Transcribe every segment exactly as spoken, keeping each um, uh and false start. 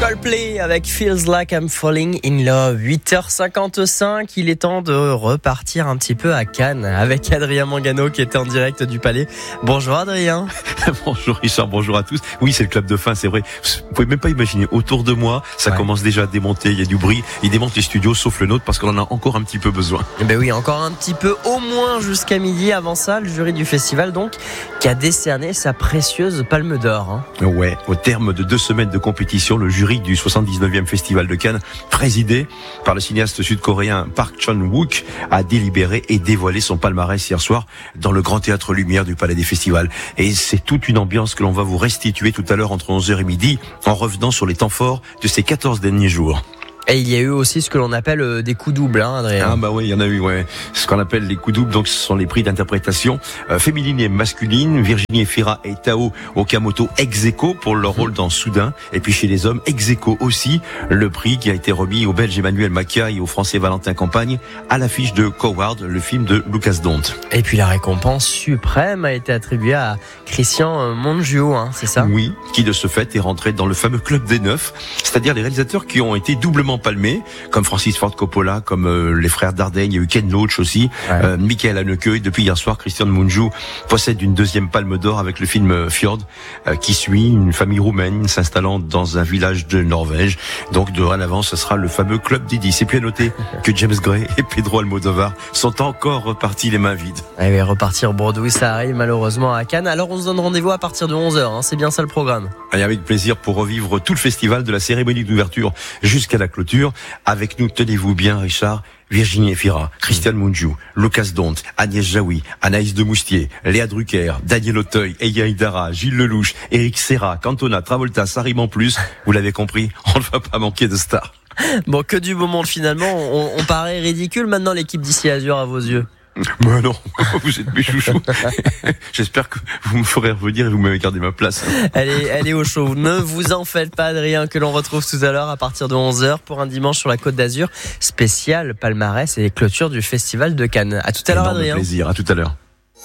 Coldplay avec Feels Like I'm Falling in Love. huit heures cinquante-cinq, il est temps de repartir un petit peu à Cannes avec Adrien Mangano qui était en direct du Palais. Bonjour Adrien. Bonjour Richard, bonjour à tous. Oui, c'est le club de fin, c'est vrai. Vous pouvez même pas imaginer, autour de moi, ça ouais. commence déjà à démonter, il y a du bruit. Ils démontent les studios sauf le nôtre parce qu'on en a encore un petit peu besoin. Eh ben oui, encore un petit peu, au moins jusqu'à midi. Avant ça, le jury du festival donc qui a décerné sa précieuse Palme d'Or. Hein. Ouais, au terme de deux semaines de compétition, le jury du soixante-dix-neuvième Festival de Cannes, présidé par le cinéaste sud-coréen Park Chan-wook, a délibéré et dévoilé son palmarès hier soir dans le Grand Théâtre Lumière du Palais des Festivals. Et c'est toute une ambiance que l'on va vous restituer tout à l'heure entre onze heures et midi en revenant sur les temps forts de ces quatorze derniers jours. Et il y a eu aussi ce que l'on appelle euh, des coups doubles, hein, Adrien. Ah bah oui, il y en a eu, ouais. Ce qu'on appelle les coups doubles, donc ce sont les prix d'interprétation euh, féminine et masculine. Virginie Efira et Tao Okamoto ex aequo pour leur rôle dans Soudain. Et puis chez les hommes, ex aequo aussi, le prix qui a été remis au Belge Emmanuel Macchia et au Français Valentin Campagne à l'affiche de Coward, le film de Lucas Dont. Et puis la récompense suprême a été attribuée à Christian Mungiu, hein, c'est ça ? Oui, qui de ce fait est rentré dans le fameux club des neuf, c'est-à-dire les réalisateurs qui ont été doublement palmés, comme Francis Ford Coppola, comme euh, les frères Dardenne, il y a eu Ken Loach aussi, ouais. euh, Michael Haneke, et depuis hier soir, Christian Mungiu possède une deuxième palme d'or avec le film euh, Fjord, euh, qui suit une famille roumaine s'installant dans un village de Norvège. Donc dorénavant, ce sera le fameux club des dix. Et puis à noter que James Gray et Pedro Almodovar sont encore repartis les mains vides. Eh bien, repartir Bredouille, ça arrive malheureusement à Cannes. Alors on se donne rendez-vous à partir de onze heures, hein, c'est bien ça le programme. Et avec plaisir pour revivre tout le festival de la cérémonie d'ouverture jusqu'à la clôture. Avec nous, tenez-vous bien Richard, Virginie Efira, Christian Mungiu, Lucas Dont, Agnès Jaoui, Anaïs de Moustier, Léa Drucker, Daniel Auteuil, Eya Idara, Gilles Lelouch, Eric Serra, Cantona, Travolta, ça rime en plus. Vous l'avez compris, on ne va pas manquer de stars. Bon, que du beau monde finalement, on, on paraît ridicule maintenant l'équipe d'Ici Azur à vos yeux. Mais non, vous êtes mes chouchous. J'espère que vous me ferez revenir et vous m'avez gardé ma place. Elle est, elle est au chaud. Ne vous en faites pas, Adrien, que l'on retrouve tout à l'heure à partir de onze heures pour un dimanche sur la Côte d'Azur spécial palmarès et clôture du Festival de Cannes. À tout à l'heure, Adrien. Plaisir, à tout à l'heure.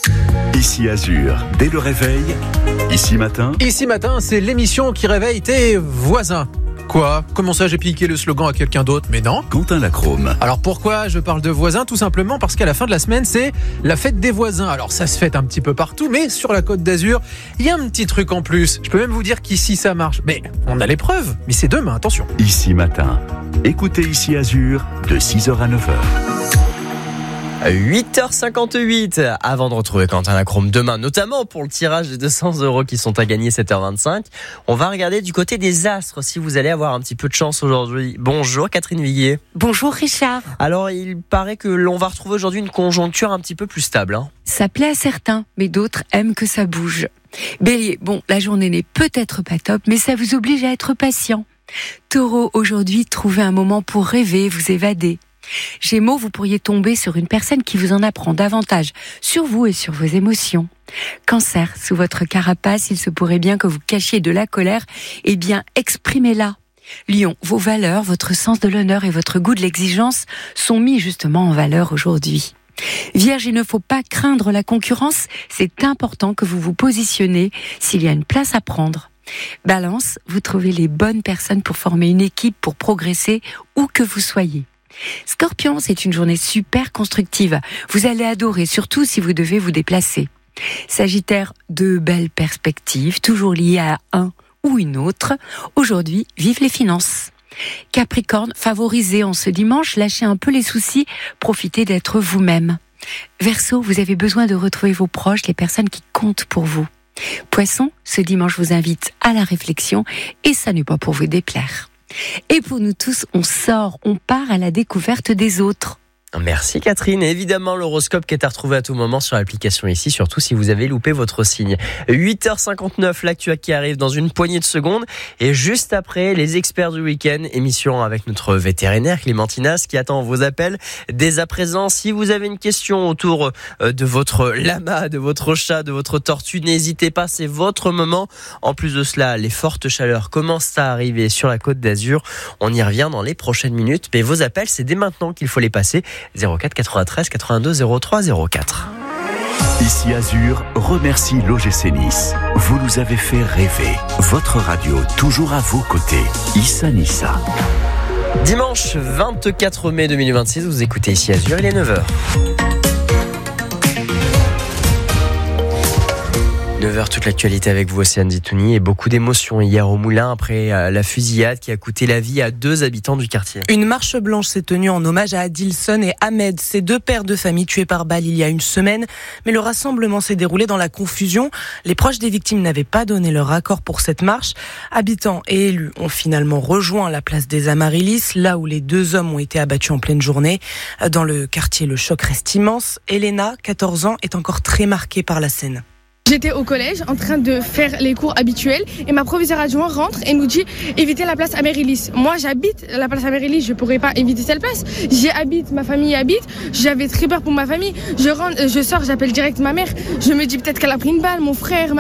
Ici Azur, dès le réveil, ici matin. Ici matin, c'est l'émission qui réveille tes voisins. Quoi ? Comment ça, j'ai piqué le slogan à quelqu'un d'autre ? Mais non. Quentin Lacrome. Alors pourquoi je parle de voisins ? Tout simplement parce qu'à la fin de la semaine, c'est la fête des voisins. Alors ça se fête un petit peu partout, mais sur la Côte d'Azur, il y a un petit truc en plus. Je peux même vous dire qu'ici ça marche. Mais on a les preuves. Mais c'est demain, attention. Ici matin. Écoutez Ici Azur de six heures à neuf heures. huit heures cinquante-huit, avant de retrouver Quentin Lacrome demain, notamment pour le tirage des deux cents euros qui sont à gagner sept heures vingt-cinq. On va regarder du côté des astres si vous allez avoir un petit peu de chance aujourd'hui. Bonjour Catherine Viguier. Bonjour Richard. Alors il paraît que l'on va retrouver aujourd'hui une conjoncture un petit peu plus stable. Hein. Ça plaît à certains, mais d'autres aiment que ça bouge. Bélier, bon, la journée n'est peut-être pas top, mais ça vous oblige à être patient. Taureau, aujourd'hui, trouvez un moment pour rêver, vous évader. Gémeaux, vous pourriez tomber sur une personne qui vous en apprend davantage sur vous et sur vos émotions. Cancer, sous votre carapace, il se pourrait bien que vous cachiez de la colère, eh bien, exprimez-la. Lion, vos valeurs, votre sens de l'honneur et votre goût de l'exigence sont mis justement en valeur aujourd'hui. Vierge, il ne faut pas craindre la concurrence, c'est important que vous vous positionnez s'il y a une place à prendre. Balance, vous trouvez les bonnes personnes pour former une équipe, pour progresser, où que vous soyez. Scorpion, c'est une journée super constructive. Vous allez adorer, surtout si vous devez vous déplacer. Sagittaire, de belles perspectives, toujours liées à un ou une autre. Aujourd'hui, vive les finances. Capricorne, favorisez en ce dimanche, lâchez un peu les soucis, profitez d'être vous-même. Verseau, vous avez besoin de retrouver vos proches, les personnes qui comptent pour vous. Poisson, ce dimanche vous invite à la réflexion et ça n'est pas pour vous déplaire. Et pour nous tous, on sort, on part à la découverte des autres. Merci Catherine. Et évidemment, l'horoscope qui est à retrouver à tout moment sur l'application ici, surtout si vous avez loupé votre signe. huit heures cinquante-neuf, l'actu qui arrive dans une poignée de secondes. Et juste après, les experts du week-end, émission avec notre vétérinaire Clémentinas qui attend vos appels dès à présent. Si vous avez une question autour de votre lama, de votre chat, de votre tortue, n'hésitez pas, c'est votre moment. En plus de cela, les fortes chaleurs commencent à arriver sur la Côte d'Azur. On y revient dans les prochaines minutes. Mais vos appels, c'est dès maintenant qu'il faut les passer. zéro quatre quatre-vingt-treize quatre-vingt-deux zéro trois zéro quatre. Ici Azur remercie l'O G C Nice. Vous nous avez fait rêver. Votre radio toujours à vos côtés. Issa Nissa. Dimanche vingt-quatre mai deux mille vingt-six, vous écoutez Ici Azur, il est neuf heures. neuf heures, toute l'actualité avec vous, Océane Zitouni, et beaucoup d'émotions hier au Moulin après la fusillade qui a coûté la vie à deux habitants du quartier. Une marche blanche s'est tenue en hommage à Adilson et Ahmed, ces deux pères de famille tués par balle il y a une semaine. Mais le rassemblement s'est déroulé dans la confusion. Les proches des victimes n'avaient pas donné leur accord pour cette marche. Habitants et élus ont finalement rejoint la place des Amaryllis, là où les deux hommes ont été abattus en pleine journée. Dans le quartier, le choc reste immense. Elena, quatorze ans, est encore très marquée par la scène. J'étais au collège en train de faire les cours habituels et ma proviseure adjointe rentre et nous dit évitez la place Amaryllis. Moi j'habite la place Amaryllis, je pourrais pas éviter cette place. J'y habite, ma famille y habite. J'avais très peur pour ma famille. Je rentre, je sors, j'appelle direct ma mère. Je me dis peut-être qu'elle a pris une balle, mon frère.